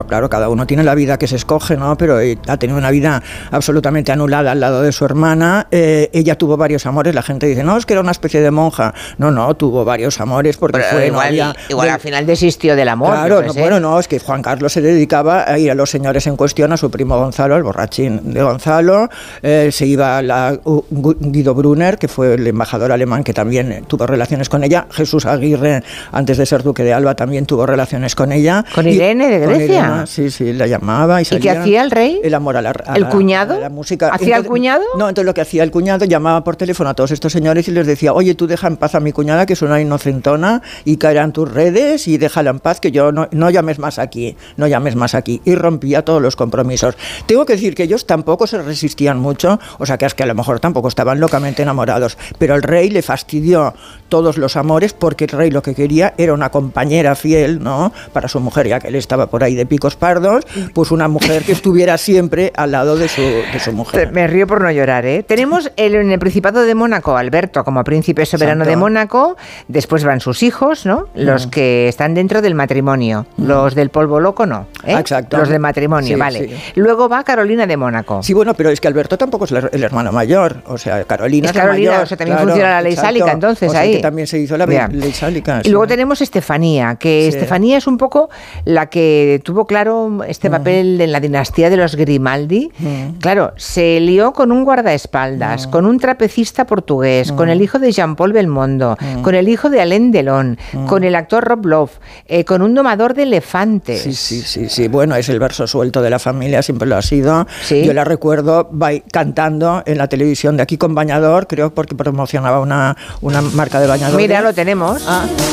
Claro, cada uno tiene la vida que se escoge, ¿no? Pero ha tenido una vida absolutamente anulada al lado de su hermana. Ella tuvo varios amores. La gente dice, no, es que era una especie de monja. No, tuvo varios amores porque pero fue igual al final desistió del amor. Claro, es que Juan Carlos se dedicaba a ir a los señores en cuestión, a su primo Gonzalo, el borrachín de Gonzalo. Se iba a Guido Brunner, que fue el embajador alemán, que también tuvo relaciones con ella. Jesús Aguirre, antes de ser duque de Alba, también tuvo relaciones con ella. ¿Con Irene de Grecia? Sí, la llamaba. ¿Y qué hacía el rey? El amor ¿El cuñado? la música. ¿Hacía el cuñado? No, entonces lo que hacía el cuñado, llamaba por teléfono a todos estos señores y les decía, oye, tú deja en paz a mi cuñada, que es una inocentona, y caerá en tus redes, y déjala en paz, que yo no llames más aquí. Y rompía todos los compromisos. Tengo que decir que ellos tampoco se resistían mucho, o sea, que es que a lo mejor tampoco estaban locamente enamorados, pero el rey le fastidió todos los amores, porque el rey lo que quería era una compañera fiel, ¿no?, para su mujer, ya que él estaba por ahí de picos pardos, pues una mujer que estuviera siempre al lado de su mujer. Me río por no llorar, ¿eh? Tenemos en el Principado de Mónaco Alberto como príncipe soberano de Mónaco, después van sus hijos, ¿no?, los que están dentro del matrimonio, los del polvo loco no, ¿eh? Exacto. Los del matrimonio, vale. Sí. Luego va Carolina de Mónaco. Sí, bueno, pero es que Alberto tampoco es el hermano mayor, o sea, Carolina es la mayor. O sea, también funciona la ley sálica, entonces, o sea, ahí. Que también se hizo la ley sálica. Y luego tenemos Estefanía, que Estefanía es un poco la que tuvo claro este papel en la dinastía de los Grimaldi. Claro, se lió con un guardaespaldas, con un trapecista portugués, con el hijo de Jean-Paul Belmondo, con el hijo de Alain Delon, con el actor Rob Lowe, con un domador de elefantes. Sí. Bueno, es el verso suelto de la familia, siempre lo ha sido. ¿Sí? Yo la recuerdo cantando en la televisión de aquí con bañador, creo, porque promocionaba una marca de bañador. Mira, lo tenemos.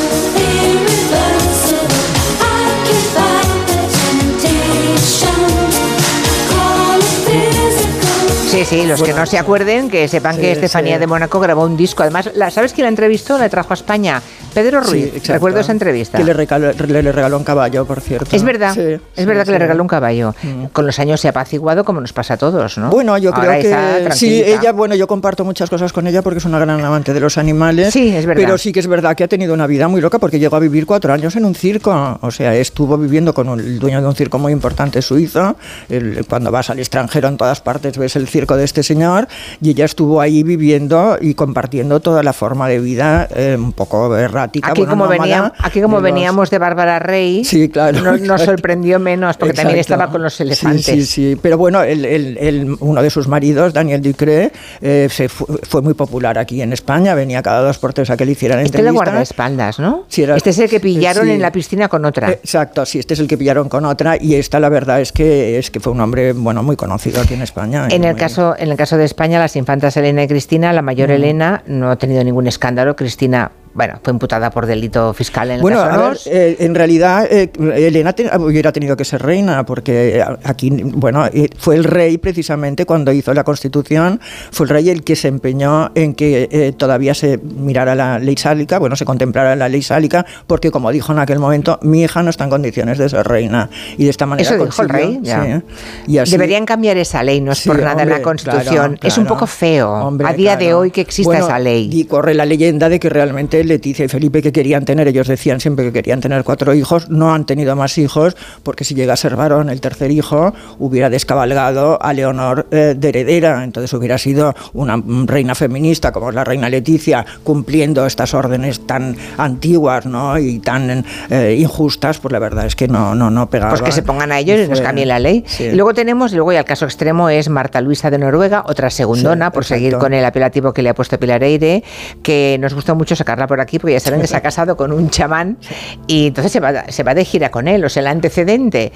Sí, los que no se acuerden, que sepan que Estefanía de Mónaco grabó un disco. Además, ¿sabes quién la entrevistó? La trajo a España. Pedro Ruiz. Recuerdo esa entrevista. Que le regaló un caballo, por cierto. Es verdad, es verdad que le regaló un caballo. Con los años se ha apaciguado, como nos pasa a todos, ¿no? Bueno, yo creo que sí, ella, yo comparto muchas cosas con ella porque es una gran amante de los animales. Sí, es verdad. Pero sí que es verdad que ha tenido una vida muy loca porque llegó a vivir 4 años en un circo. O sea, estuvo viviendo con el dueño de un circo muy importante suizo. Cuando vas al extranjero, en todas partes ves el circo de este señor, y ella estuvo ahí viviendo y compartiendo toda la forma de vida un poco errática. Aquí como veníamos de Bárbara Rey, sí, claro, nos sorprendió menos, porque también estaba con los elefantes. Sí. Pero bueno, uno de sus maridos, Daniel Ducré, fue muy popular aquí en España, venía cada 2 por 3 a que le hicieran entrevistas. Este le guardaespaldas, ¿no? Sí, este es el que pillaron en la piscina con otra. Exacto, sí, este es el que pillaron con otra, y esta la verdad es que fue un hombre muy conocido aquí en España. En el caso de España, las infantas Elena y Cristina, la mayor Elena no ha tenido ningún escándalo. Cristina, fue imputada por delito fiscal en el caso en realidad Elena hubiera tenido que ser reina, porque aquí, fue el rey precisamente cuando hizo la Constitución, fue el rey el que se empeñó en que todavía se mirara la ley sálica, se contemplara la ley sálica, porque como dijo en aquel momento, mi hija no está en condiciones de ser reina, y de esta manera eso dijo el rey, ya. Y así, deberían cambiar esa ley, no es por nada en la Constitución, claro. Es un poco feo a día de hoy que exista esa ley. Y corre la leyenda de que realmente Leticia y Felipe, que querían tener, ellos decían siempre que querían tener 4 hijos, no han tenido más hijos, porque si llega a ser varón el tercer hijo, hubiera descabalgado a Leonor de heredera, entonces hubiera sido una reina feminista como es la reina Leticia, cumpliendo estas órdenes tan antiguas, ¿no?, y tan injustas, pues la verdad es que no pegaba. Pues que se pongan a ellos y nos cambien la ley. Sí. Y luego y el caso extremo es Marta Luisa de Noruega, otra segundona, por seguir con el apelativo que le ha puesto Pilar Eire, que nos gustó mucho sacarla por aquí, porque ya saben que se ha casado con un chamán, y entonces se va de gira con él. O sea, el antecedente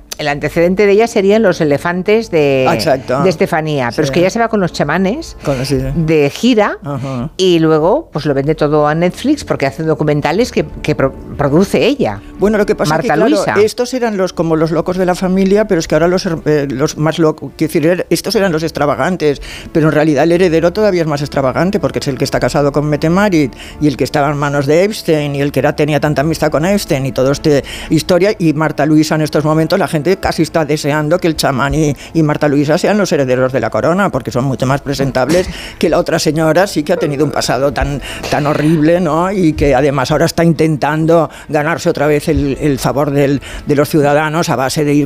de ella serían los elefantes de Estefanía, pero es que ella se va con los chamanes de gira. Y luego pues lo vende todo a Netflix, porque hace documentales que produce ella. Bueno, lo que pasa es que claro, estos eran como los locos de la familia, pero es que ahora los más locos, estos eran los extravagantes, pero en realidad el heredero todavía es más extravagante, porque es el que está casado con Mette-Marit, y el que estaba en manos de Epstein, y el que tenía tanta amistad con Epstein, y toda esta historia. Y Marta Luisa, en estos momentos la gente casi está deseando que el chamán y Marta Luisa sean los herederos de la corona, porque son mucho más presentables que la otra señora, sí que ha tenido un pasado tan horrible, ¿no?, y que además ahora está intentando ganarse otra vez el favor de los ciudadanos a base de ir